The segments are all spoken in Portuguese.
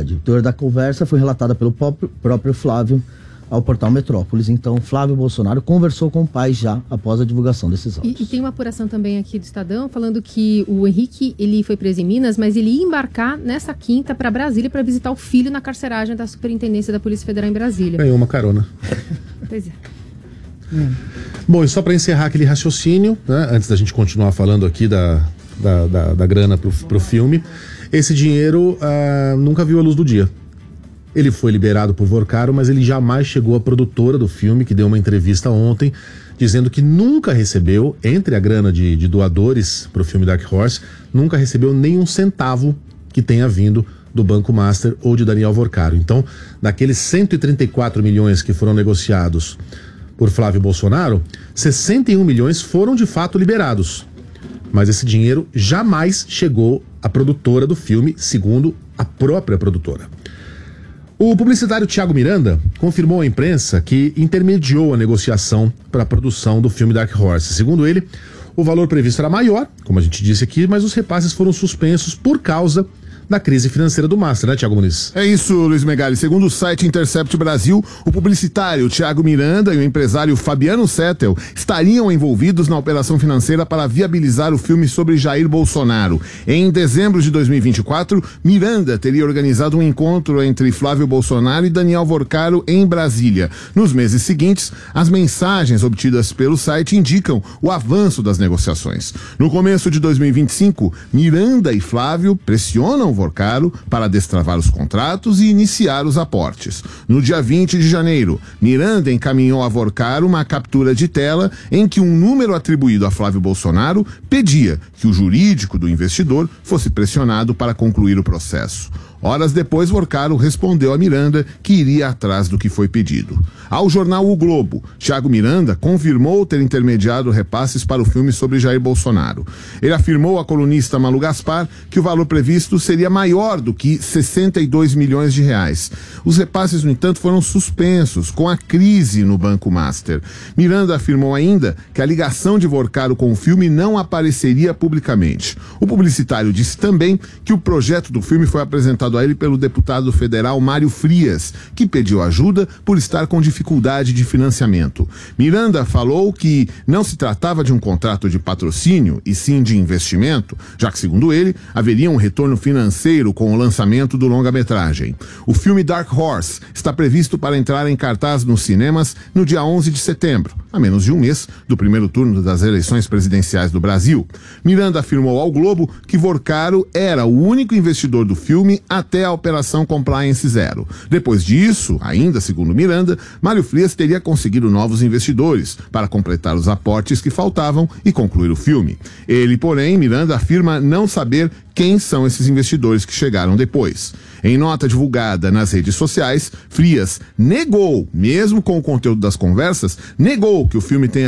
verdade. O teor da conversa foi relatada pelo próprio Flávio ao portal Metrópolis. Então, Flávio Bolsonaro conversou com o pai já após a divulgação desses áudios. E tem uma apuração também aqui do Estadão falando que o Henrique, ele foi preso em Minas, mas ele ia embarcar nessa quinta para Brasília para visitar o filho na carceragem da Superintendência da Polícia Federal em Brasília. Ganhou uma carona. Pois é. Bom, e só para encerrar aquele raciocínio, né, antes da gente continuar falando aqui da grana pro filme, esse dinheiro nunca viu a luz do dia. Ele foi liberado por Vorcaro, mas ele jamais chegou à produtora do filme, que deu uma entrevista ontem, dizendo que nunca recebeu, entre a grana de doadores pro filme Dark Horse, nunca recebeu nem um centavo que tenha vindo do Banco Master ou de Daniel Vorcaro. Então, daqueles 134 milhões que foram negociados por Flávio Bolsonaro, 61 milhões foram de fato liberados. Mas esse dinheiro jamais chegou à produtora do filme, segundo a própria produtora. O publicitário Thiago Miranda confirmou à imprensa que intermediou a negociação para a produção do filme Dark Horse. Segundo ele, o valor previsto era maior, como a gente disse aqui, mas os repasses foram suspensos por causa da crise financeira do Master, né, Thiago Muniz? É isso, Luiz Megali. Segundo o site Intercept Brasil, o publicitário Thiago Miranda e o empresário Fabiano Settel estariam envolvidos na operação financeira para viabilizar o filme sobre Jair Bolsonaro. Em dezembro de 2024, Miranda teria organizado um encontro entre Flávio Bolsonaro e Daniel Vorcaro em Brasília. Nos meses seguintes, as mensagens obtidas pelo site indicam o avanço das negociações. No começo de 2025, Miranda e Flávio pressionam Vorcaro para destravar os contratos e iniciar os aportes. No dia 20 de janeiro, Miranda encaminhou a Vorcaro uma captura de tela em que um número atribuído a Flávio Bolsonaro pedia que o jurídico do investidor fosse pressionado para concluir o processo. Horas depois, Vorcaro respondeu a Miranda que iria atrás do que foi pedido. Ao jornal O Globo, Thiago Miranda confirmou ter intermediado repasses para o filme sobre Jair Bolsonaro. Ele afirmou à colunista Malu Gaspar que o valor previsto seria maior do que 62 milhões de reais. Os repasses, no entanto, foram suspensos com a crise no Banco Master. Miranda afirmou ainda que a ligação de Vorcaro com o filme não apareceria publicamente. O publicitário disse também que o projeto do filme foi apresentado a ele pelo deputado federal Mário Frias, que pediu ajuda por estar com dificuldade de financiamento. Miranda falou que não se tratava de um contrato de patrocínio, e sim de investimento, já que, segundo ele, haveria um retorno financeiro com o lançamento do longa-metragem. O filme Dark Horse está previsto para entrar em cartaz nos cinemas no dia 11 de setembro, a menos de um mês do primeiro turno das eleições presidenciais do Brasil. Miranda afirmou ao Globo que Vorcaro era o único investidor do filme até a Operação Compliance Zero. Depois disso, ainda segundo Miranda, Mário Frias teria conseguido novos investidores para completar os aportes que faltavam e concluir o filme. Ele, porém, Miranda afirma não saber quem são esses investidores que chegaram depois. Em nota divulgada nas redes sociais, Frias negou, mesmo com o conteúdo das conversas, negou que o filme tenha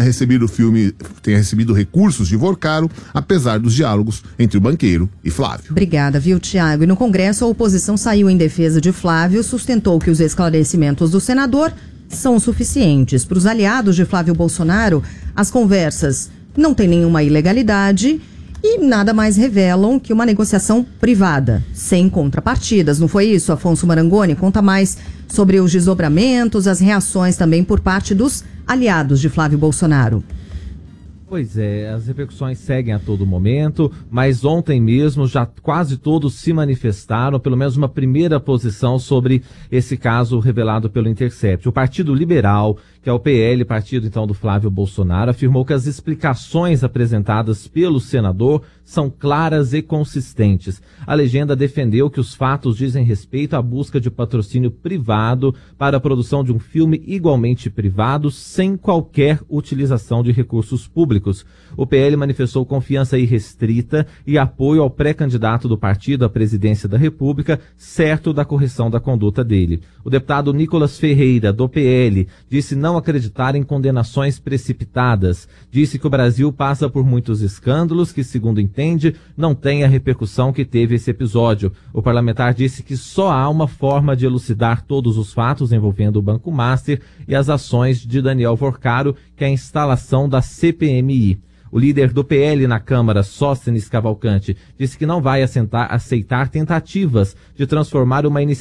recebido recursos de Vorcaro, apesar dos diálogos entre o banqueiro e Flávio. Obrigada, viu, Tiago? E no Congresso, a oposição saiu em defesa de Flávio, sustentou que os esclarecimentos do senador são suficientes. Para os aliados de Flávio Bolsonaro, as conversas não têm nenhuma ilegalidade e nada mais revelam que uma negociação privada, sem contrapartidas. Não foi isso? Afonso Marangoni conta mais sobre os desdobramentos, as reações também por parte dos aliados de Flávio Bolsonaro. Pois é, as repercussões seguem a todo momento, mas ontem mesmo já quase todos se manifestaram, pelo menos uma primeira posição sobre esse caso revelado pelo Intercept. O Partido Liberal, que é o PL, partido então do Flávio Bolsonaro, afirmou que as explicações apresentadas pelo senador são claras e consistentes. A legenda defendeu que os fatos dizem respeito à busca de patrocínio privado para a produção de um filme igualmente privado, sem qualquer utilização de recursos públicos. O PL manifestou confiança irrestrita e apoio ao pré-candidato do partido à presidência da República, certo da correção da conduta dele. O deputado Nicolas Ferreira, do PL, disse não acreditar em condenações precipitadas. Disse que o Brasil passa por muitos escândalos que, segundo entende, não tem a repercussão que teve esse episódio. O parlamentar disse que só há uma forma de elucidar todos os fatos envolvendo o Banco Master e as ações de Daniel Vorcaro, que é a instalação da CPMI. O líder do PL na Câmara, Sóstenes Cavalcante, disse que não vai aceitar tentativas de transformar uma iniciativa